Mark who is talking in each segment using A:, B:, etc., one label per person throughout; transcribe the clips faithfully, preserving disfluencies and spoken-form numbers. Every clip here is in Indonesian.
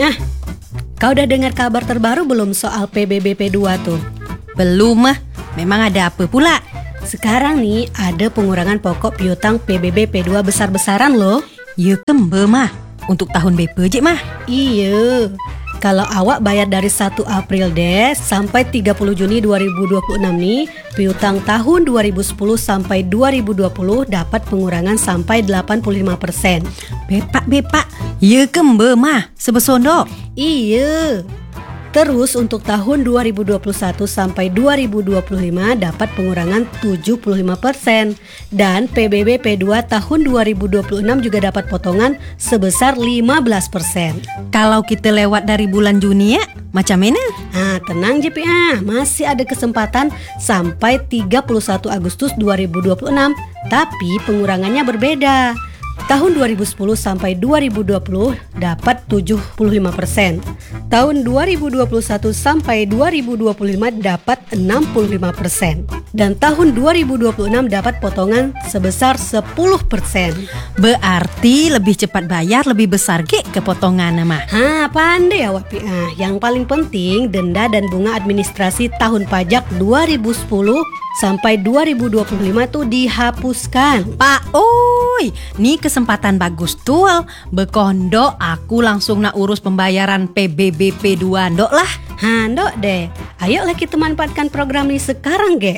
A: ah, kau udah dengar kabar terbaru belum soal P B B P dua tuh?
B: Belum mah, memang ada apa pula?
A: Sekarang nih ada pengurangan pokok piutang P B B P dua besar-besaran loh.
B: Ya kembe mah, untuk tahun B P je mah.
A: Iya, kalau awak bayar dari satu April deh sampai tiga puluh Juni dua ribu dua puluh enam nih, piutang tahun dua ribu sepuluh sampai dua ribu dua puluh dapat pengurangan sampai delapan puluh lima persen.
B: Bepak-bepak, ya kembe mah, sebesondo.
A: Iya. Terus untuk tahun dua ribu dua puluh satu sampai dua ribu dua puluh lima dapat pengurangan tujuh puluh lima persen. Dan P B B P dua tahun dua ribu dua puluh enam juga dapat potongan sebesar lima belas persen.
B: Kalau kita lewat dari bulan Juni ya, macam mana?
A: Nah, tenang J P A, masih ada kesempatan sampai tiga puluh satu Agustus dua ribu dua puluh enam. Tapi pengurangannya berbeda. Tahun dua ribu sepuluh sampai dua ribu dua puluh dapat tujuh puluh lima persen. Tahun dua ribu dua puluh satu sampai dua ribu dua puluh lima dapat enam puluh lima persen. Dan tahun dua ribu dua puluh enam dapat potongan sebesar sepuluh persen.
B: Berarti lebih cepat bayar, lebih besar ge kepotongan mah.
A: Hah, pandai awak Pi. Ah, yang paling penting denda dan bunga administrasi tahun pajak dua ribu sepuluh sampai dua ribu dua puluh lima tuh dihapuskan.
B: Pak, oi, nih kesempatan bagus tuh. Bekondo aku langsung nak urus pembayaran P B B P dua ndok lah.
A: Ha, ndok deh. Ayo lah kita manfaatkan program ini sekarang, ge.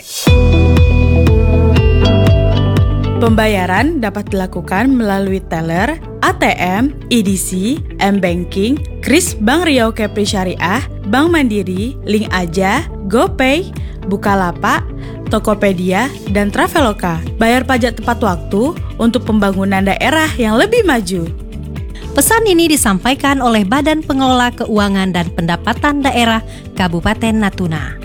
C: Pembayaran dapat dilakukan melalui teller, A T M, E D C, M-Banking, Kris Bank Riau Kepri Syariah, Bank Mandiri, Link Aja, GoPay, Bukalapak, Tokopedia, dan Traveloka. Bayar pajak tepat waktu untuk pembangunan daerah yang lebih maju.
B: Pesan ini disampaikan oleh Badan Pengelola Keuangan dan Pendapatan Daerah Kabupaten Natuna.